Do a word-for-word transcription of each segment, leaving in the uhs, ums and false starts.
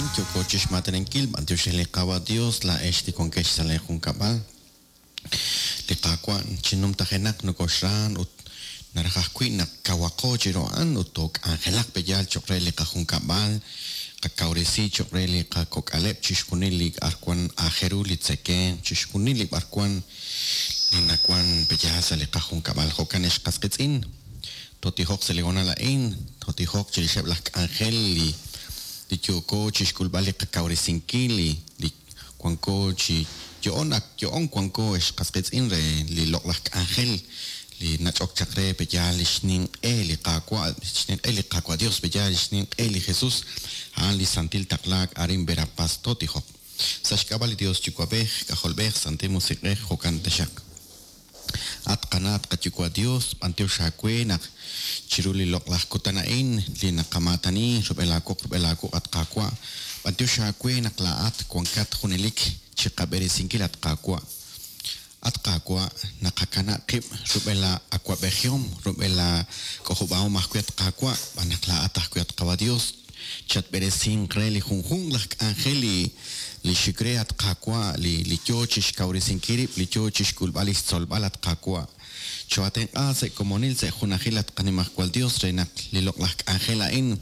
in que coches maten kil antes le cava Dios la este con que sale un cabal le caqua chinum tajenak no koshran ut narajquin na kawako jiro an utok angelak bejal chokre le cajun cabal kauresi chokre le kakok alep chishkunili arkwan ajeru litzeken chishkunili arkwan ninakwan bejal sale cajun cabal hokan es kasketzin toti hok se le gona la in toti hok chisheb la angel li di kyoko chishkulbali kauresinkili di kwanko chi yo onak yo on kwanko es kasketzin re li loklak angel li nachok chakre bejal shnin eli qaqwa shnin eli qaqwa Dios bejal shnin eli Jesús han li santil taklak arim berapas toti hok sashkabali Dios chikwabe kaholbe sante musique hokan tashak at kanat katikwa Dios antio shakwe nak chiruli loklak kutanain li nakamatani rubelako rubelako at qaqwa antio shakwe nak laat kwankat khunilik chikabere sinkilat qaqwa at qaqwa nakakana qib rubela aqua begium rubela kohubao mahkwet qaqwa banakla atahkwet qawa Dios chat beresin kreli junjun lak angeli li shikreat qaqwa li li chochish kaurisinkiri li chochish kulbalis solbalat qaqwa choaten ase comunil se junajilat qanimah cual Dios renak li loklak angela in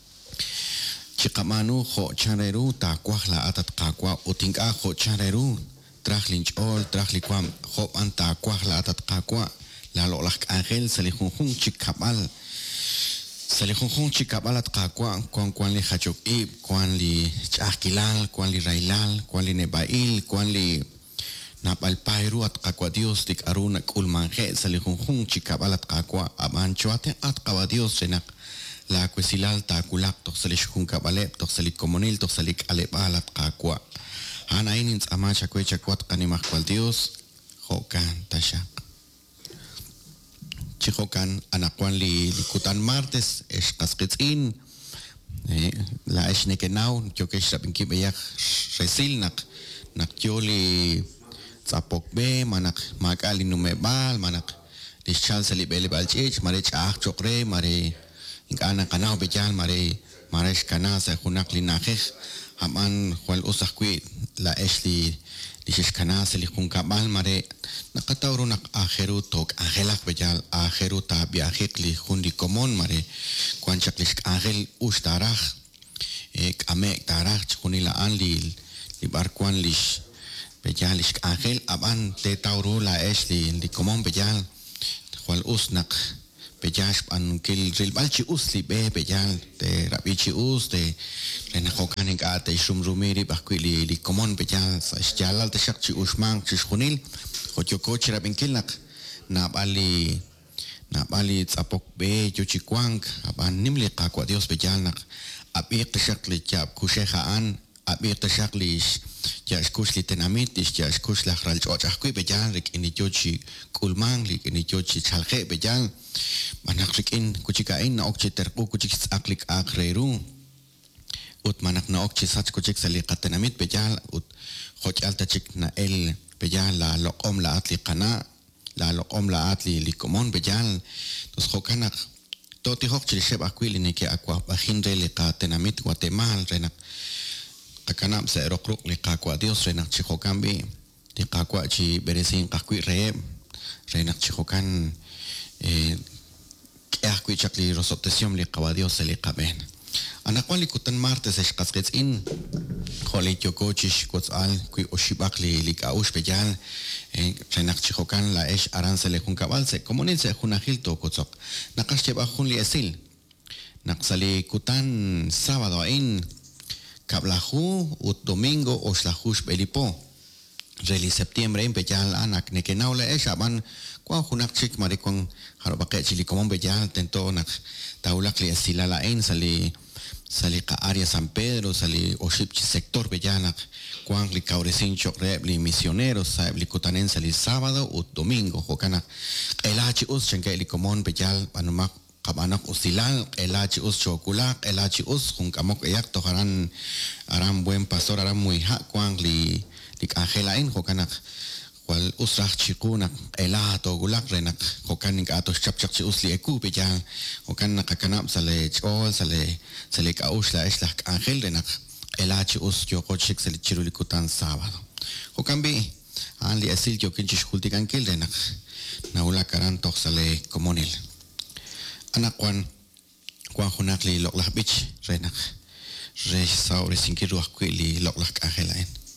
chiqamanu jo chareru ta kwahla atat qaqwa utinga jo chareru trajlinch ol trajlikwam jo anta kwahla atat qaqwa la loklak angel se junjun chikabal Salihun chikabalat qaqwa kwan kwan li hachok ib kwan li chakilal kwan li railal kwan li nebail kwan li napal pairu at qaqwa Dios dik aruna kulmanje salihun chikabalat qaqwa aman choate at qawa Dios renak la kwesilal ta kulak to salihun kabalep to salik komunil to salik alebalat qaqwa ana inin ama chakwe chakwat qanimah kwal Dios hokan tasha chihokan anakwan li likutan martes es kasketzin la es nekenau yo que sabin ki beyak resil nak nak yoli zapok be manak makali numebal manak dischal sali bele balchich mare chak chokre mare ingana kanau bejal mare mare kana sa hunak li nakh haman khwal usakwi la es li Dices canas el juncabal mare nakatauro nak ajeru tok angelak bejal ajeru ta biajik li hundi komon mare kwanchak lis angel ustarach ek ame tarach chunila anli li barkwan lis bejal lis angel aban te tauro la es li li komon bejal kwal usnak bejal an kil ril balchi usli be bejal te rabichi us te lena hokan ka te shumrumiri bakwili li komon bejal sa jalal te shakchi usmang chishkunil hocho kochi rabinkil nak na bali na bali tsapok be jochi kwang aban nimli qaqwa Dios bejal nak abi qishakli jab kusheha an abi qishakli ya skushli tenamit is ya skushla khral chochakwi bejal rik ini jochi kulmang lik ini jochi chalkhe bejal manak rikin kuchikain na okchi terku kuchik aklik akreru ut manak na okchi sach kuchik saliqatanamit bejal ut khoj alta chik na el bejal la loqom la atli qana la loqom la atli likomon bejal tos khokanak toti hokchi sheb akwili ne ke akwa bahinre liqatanamit Guatemala renak akanam se rokruk liqaqwa Dios renak chikhokambi liqaqwa chi beresin qaqwi re renak chikhokan eh akwi chakli rosotesium li qawa Dios li qaben ana kwali kutan martes es qasqets in kholi chokochish kotsal kui oshibak li li kaush bejal renak chikhokan la es aranse le kun kabal se komunil se khunahil to kotsok naqasheba khun li asil naqsali kutan sábado in kablahu ut domingo oslahush belipo reli septiembre en bejal anak nekenau le es aban kwa hunak chik mari kon harobake chili komon bejal tento nak taulak li asila la en sali sali ka área San Pedro sali oship chi sector bejal nak kwang li kauresin chokre li misioneros sa li kutanen sali sábado ut domingo hokana elachi us chenke li komon bejal panumak kabanak usilal elachi us chokulak elachi us hun kamok yak to haran aram buen pastor aram muy ha kwang li lik angela in hokanak wal usrach chikunak elato gulak renak hokanik atos chapchak chi usli eku bejal hokan nakakanap sale chol sale sale ka usla islak angel renak el H us yo coche se le chirulikutan sábado. O cambi, an li asil yo kinchish kultikan kildenak. Na ula karan toxale comunil. Anakwan, kwan hunak li loklak bich, renak. Re saure sinkiruak li loklak agelain.